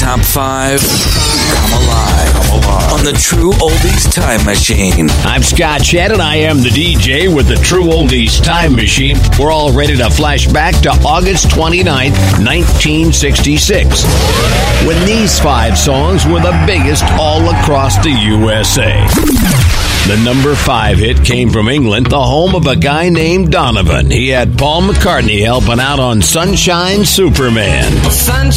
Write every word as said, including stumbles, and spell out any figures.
top five. Come alive. Come alive. On the True Oldies Time Machine. I'm Scott Shannon. I am the D J with the True Oldies Time Machine. We're all ready to flash back to August twenty-ninth, nineteen sixty-six, when these five songs were the biggest all across the U S A. The number five hit came from England, the home of a guy named Donovan. He had Paul McCartney helping out on Sunshine Superman. Sunshine.